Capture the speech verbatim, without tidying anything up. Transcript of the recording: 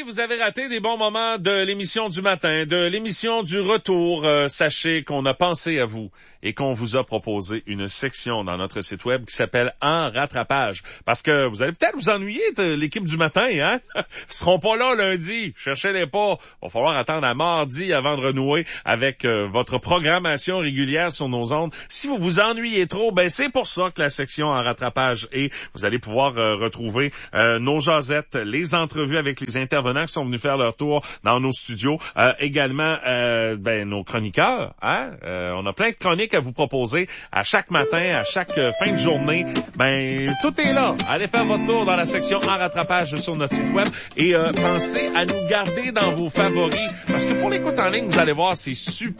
vous avez raté des bons moments de l'émission du matin, de l'émission du retour, euh, sachez qu'on a pensé à vous et qu'on vous a proposé une section dans notre site web qui s'appelle En rattrapage. Parce que vous allez peut-être vous ennuyer de l'équipe du matin, hein? Ils seront pas là lundi. Cherchez-les pas. Va falloir attendre à mardi avant de renouer avec euh, votre programmation régulière sur nos ondes. Si vous vous ennuyez trop, ben c'est pour ça que la section En rattrapage est. Vous allez pouvoir euh, retrouver euh, nos jasettes, les entrevues avec les intervenants qui sont venus faire leur tour dans nos studios. Euh, également, euh, ben nos chroniqueurs. Hein? Euh, on a plein de chroniques à vous proposer à chaque matin, à chaque euh, fin de journée. Ben tout est là. Allez faire votre tour dans la section En rattrapage sur notre site web et euh, pensez à nous garder dans vos favoris parce que pour l'écoute en ligne, vous allez voir, c'est super.